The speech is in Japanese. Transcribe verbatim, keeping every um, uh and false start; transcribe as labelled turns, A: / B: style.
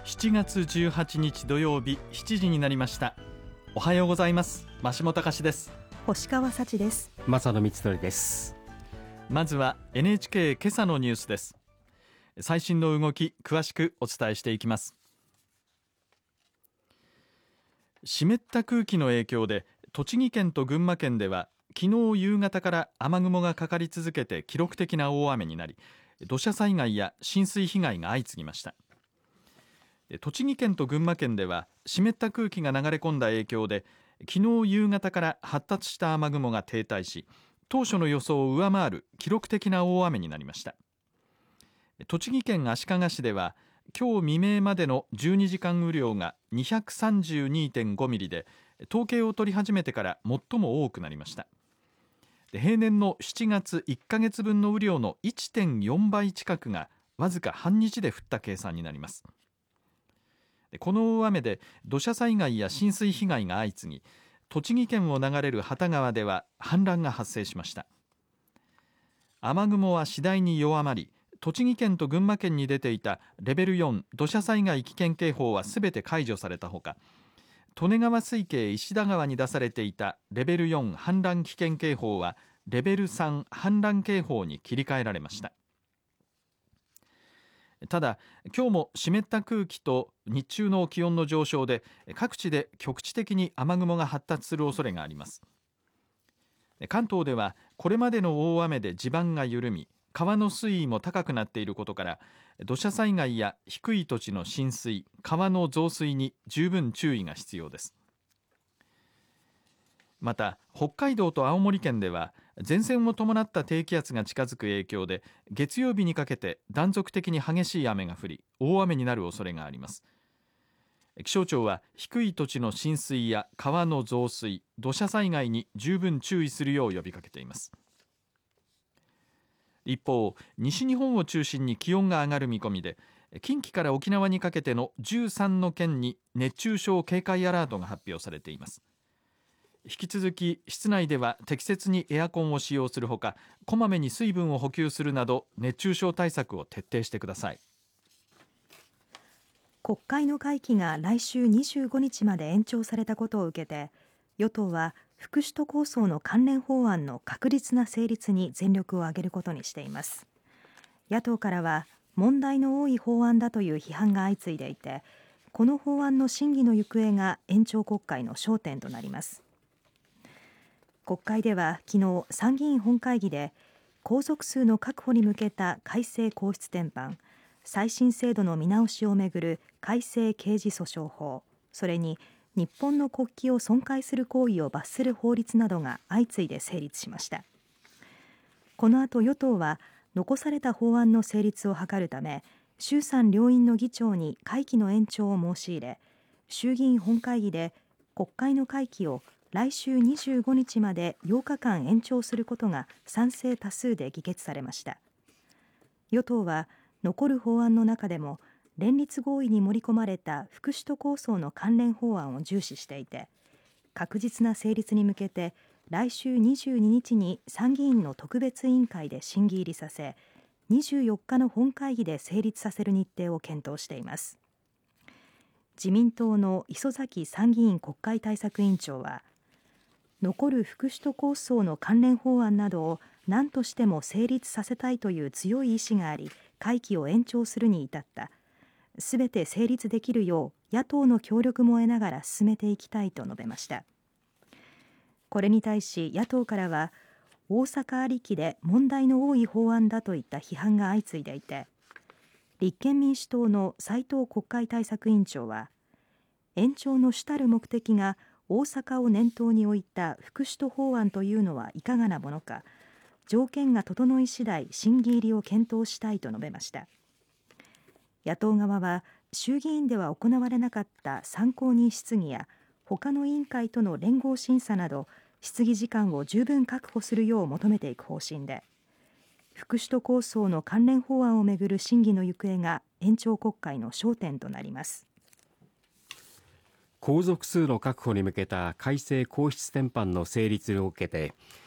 A: しちがつじゅうはちにち土曜日、しちじになりました。おはようございます。増本隆です。
B: 星川幸です。
C: 正野光則です。
A: まずは エヌエイチケー 今朝のニュースです。最新の動き、詳しくお伝えしていきます。湿った空気の影響で栃木県と群馬県では昨日夕方から雨雲がかかり続けて記録的な大雨になり、土砂災害や浸水被害が相次ぎました。栃木県と群馬県では湿った空気が流れ込んだ影響で昨日夕方から発達した雨雲が停滞し、当初の予想を上回る記録的な大雨になりました。栃木県足利市では今日未明までのじゅうにじかん雨量が にひゃくさんじゅうにてんご ミリで統計を取り始めてから最も多くなりました。平年のしちがついっかげつぶんの雨量の いってんよん 倍近くがわずか半日で降った計算になります。この大雨で土砂災害や浸水被害が相次ぎ、栃木県を流れる幡川では氾濫が発生しました。雨雲は次第に弱まり、栃木県と群馬県に出ていたレベルよん土砂災害危険警報はすべて解除されたほか、利根川水系石田川に出されていたレベルよん氾濫危険警報はレベルさん氾濫警報に切り替えられました。ただ今日も湿った空気と日中の気温の上昇で各地で局地的に雨雲が発達する恐れがあります。関東ではこれまでの大雨で地盤が緩み、川の水位も高くなっていることから土砂災害や低い土地の浸水、川の増水に十分注意が必要です。また北海道と青森県では前線を伴った低気圧が近づく影響で月曜日にかけて断続的に激しい雨が降り、大雨になる恐れがあります。気象庁は低い土地の浸水や川の増水、土砂災害に十分注意するよう呼びかけています。一方、西日本を中心に気温が上がる見込みで、近畿から沖縄にかけてのじゅうさんの県に熱中症警戒アラートが発表されています。引き続き室内では適切にエアコンを使用するほか、こまめに水分を補給するなど熱中症対策を徹底してください。
B: 国会の会期が来週にじゅうごにちまで延長されたことを受けて、与党は福祉都構想の関連法案の確実な成立に全力を挙げることにしています。野党からは問題の多い法案だという批判が相次いでいて、この法案の審議の行方が延長国会の焦点となります。国会では昨日参議院本会議で皇族数の確保に向けた改正皇室典範、再審制度の見直しをめぐる改正刑事訴訟法、それに日本の国旗を損壊する行為を罰する法律などが相次いで成立しました。この後与党は残された法案の成立を図るため衆参両院の議長に会期の延長を申し入れ、衆議院本会議で国会の会期を来週にじゅうごにちまでようかかん延長することが賛成多数で議決されました。与党は残る法案の中でも連立合意に盛り込まれた福祉都構想の関連法案を重視していて、確実な成立に向けて来週にじゅうににちに参議院の特別委員会で審議入りさせ、にじゅうよっかの本会議で成立させる日程を検討しています。自民党の磯崎参議院国会対策委員長は、残る福祉都構想の関連法案などを何としても成立させたいという強い意志があり、会期を延長するに至った。すべて成立できるよう野党の協力も得ながら進めていきたいと述べました。これに対し野党からは、大阪ありきで問題の多い法案だといった批判が相次いでいて、立憲民主党の斉藤国会対策委員長は、延長の主たる目的が大阪を念頭に置いた福祉都法案というのはいかがなものか、条件が整い次第審議入りを検討したいと述べました。野党側は衆議院では行われなかった参考人質疑や他の委員会との連合審査など質疑時間を十分確保するよう求めていく方針で、福祉都構想の関連法案をめぐる審議の行方が延長国会の焦点となります。
C: 皇族数の確保に向けた改正皇室典範の成立を受けて、